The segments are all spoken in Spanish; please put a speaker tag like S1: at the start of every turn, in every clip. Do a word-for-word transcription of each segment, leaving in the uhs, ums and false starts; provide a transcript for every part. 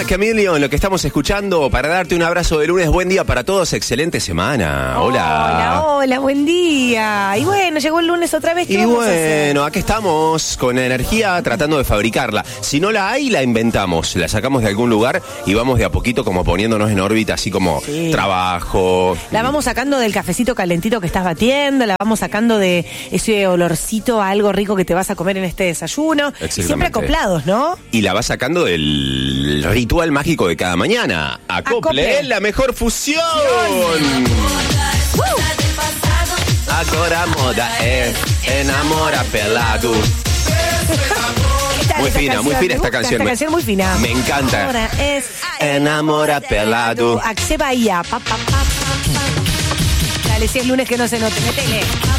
S1: Chameleon, lo que estamos escuchando para darte un abrazo de lunes. Buen día para todos, excelente semana. Hola.
S2: Hola, hola, buen día. Y bueno, llegó el lunes otra vez. ¿Qué
S1: Y
S2: vamos a
S1: bueno,
S2: hacer?
S1: aquí estamos con energía tratando de fabricarla. Si no la hay, la inventamos, la sacamos de algún lugar y vamos de a poquito como poniéndonos en órbita, así como
S2: Sí.
S1: trabajo.
S2: La vamos sacando del cafecito calentito que estás batiendo, la vamos sacando de ese olorcito a algo rico que te vas a comer en este desayuno.
S1: Exactamente.
S2: Siempre acoplados, ¿no?
S1: Y la vas sacando del ritual mágico de cada mañana. Acople,
S2: Acople.
S1: la mejor fusión. Agora moda es enamora pelado.
S2: ¿Qué tal
S1: Muy
S2: esta
S1: fina, muy
S2: canción?
S1: fina
S2: ¿Te
S1: esta
S2: gusta?
S1: canción.
S2: Esta
S1: Me-
S2: canción muy fina.
S1: me encanta.
S2: Ahora es
S1: Enamora pelado.
S2: Axe Bahía. Pa, pa, pa, pa, pa. Dale, si es lunes que no se note, métele.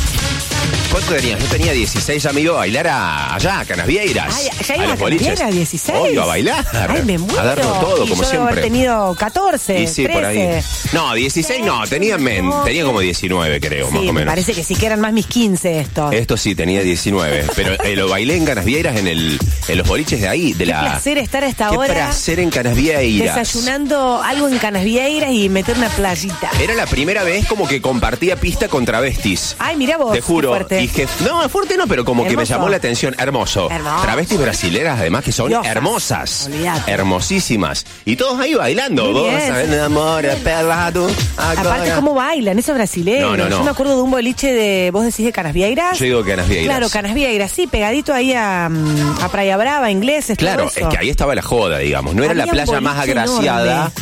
S1: ¿Cuánto tenías? Yo tenía dieciséis amigos a bailar a, allá, a Canasvieiras.
S2: Ay, ya
S1: a
S2: iba a
S1: los boliches.
S2: Canasvieiras, dieciséis.
S1: Obvio, a bailar.
S2: Ay, me muero.
S1: A darlo todo,
S2: Y
S1: como
S2: yo debo haber
S1: siempre.
S2: tenido catorce,
S1: Y sí,
S2: trece.
S1: por ahí. No, dieciséis no, tenía, men, tenía como diecinueve, creo,
S2: Sí,
S1: más o
S2: me
S1: menos.
S2: parece que sí que eran más mis quince estos.
S1: Esto sí, tenía diecinueve. Pero eh, lo bailé en Canasvieiras, en, el, en los boliches de ahí. De
S2: Qué
S1: la,
S2: placer estar a esta
S1: Qué
S2: hora
S1: placer en Canasvieiras.
S2: desayunando algo en Canasvieiras y meter una playita.
S1: Era la primera vez como que compartía pista con travestis.
S2: Ay, mira vos,
S1: Te juro.
S2: qué fuerte.
S1: Y que, no, fuerte no, pero como que me
S2: Hermoso.
S1: llamó la atención. Hermoso.
S2: Hermoso.
S1: Travestis brasileras, además, que son
S2: Diosas.
S1: hermosas.
S2: Olvídate.
S1: Hermosísimas. Y todos ahí bailando.
S2: Muy
S1: Vos
S2: bien.
S1: sabés, amor, pelado.
S2: Aparte,
S1: agora.
S2: ¿cómo bailan? Esos brasileños.
S1: No, no, no.
S2: Yo me acuerdo de un boliche de, vos decís, de Canasvieiras.
S1: Yo digo Canasvieiras.
S2: Claro, Canasvieiras, sí, pegadito ahí a, mm, a Playa Brava, ingleses,
S1: Claro,
S2: todo eso.
S1: es que ahí estaba la joda, digamos. No era
S2: Había
S1: la
S2: un
S1: playa más
S2: boliche
S1: agraciada,
S2: enorme.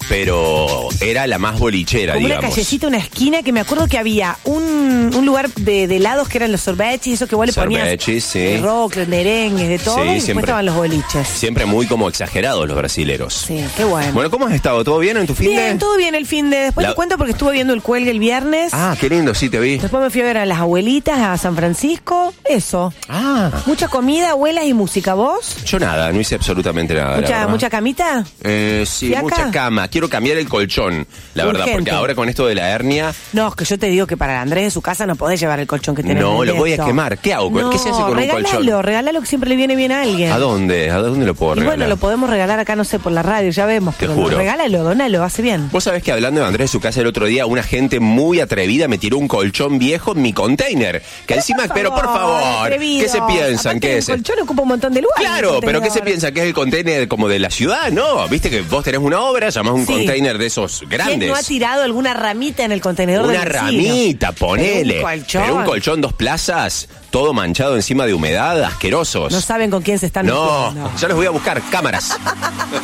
S1: pero era la más bolichera,
S2: Como
S1: digamos.
S2: una callecita, una esquina, que me acuerdo que había un, un lugar de, de helados que eran los sorbetchis, eso que vos le ponías
S1: Sorbetchis, sí.
S2: de rock, de merengues, de todo,
S1: Sí,
S2: y después
S1: siempre.
S2: estaban los boliches.
S1: Siempre muy como exagerados los brasileros.
S2: Sí, qué bueno.
S1: Bueno, ¿cómo has estado? ¿Todo bien en tu fin
S2: Bien,
S1: de...?
S2: todo bien el fin de. Después
S1: La-
S2: te cuento porque estuve viendo el cuelgue el viernes.
S1: Ah, qué lindo, sí te vi.
S2: Después me fui a ver a las abuelitas, a San Francisco. Eso.
S1: Ah.
S2: Mucha comida, abuelas y música. ¿Vos?
S1: Yo nada, no hice absolutamente nada. la
S2: ¿Mucha,
S1: verdad.
S2: mucha camita?
S1: Eh, sí,
S2: ¿Fiaca?
S1: mucha cama. Quiero cambiar el colchón, la verdad,
S2: Urgente.
S1: porque ahora con esto de la hernia,
S2: No, es que yo te digo que para Andrés de su casa no podés llevar el colchón que tenés.
S1: no,
S2: en
S1: lo
S2: el
S1: voy a
S2: esto.
S1: quemar. ¿Qué hago?
S2: No,
S1: ¿Qué se hace con un
S2: regálalo,
S1: colchón?
S2: regálalo que siempre le viene bien a alguien.
S1: ¿A dónde? ¿A dónde lo puedo
S2: Y
S1: regalar?
S2: bueno, lo podemos regalar acá, no sé, por la radio, ya vemos.
S1: Te
S2: pero
S1: juro.
S2: Regálalo, donalo, hace bien.
S1: Vos sabés que hablando de Andrés de su casa el otro día, una gente muy atrevida me tiró un colchón viejo en mi container. Que encima, pero por favor,
S2: atrevido.
S1: ¿qué se piensan?
S2: Aparte,
S1: ¿Qué
S2: el
S1: es?
S2: colchón ocupa un montón de lugar.
S1: Claro,
S2: el
S1: pero ¿qué se
S2: contenedor.
S1: piensa? ¿Que es el container como de la ciudad? No, viste que vos tenés una obra, llamás un
S2: Sí.
S1: container de esos
S2: ¿Quién
S1: grandes.
S2: no ha tirado alguna ramita en el contenedor
S1: Una
S2: del vecino?
S1: ramita, ponele.
S2: Pero un colchón.
S1: Pero un colchón dos plazas, todo manchado encima de humedad, asquerosos.
S2: No saben con quién se están
S1: No,
S2: metiendo.
S1: ya los voy a buscar, cámaras.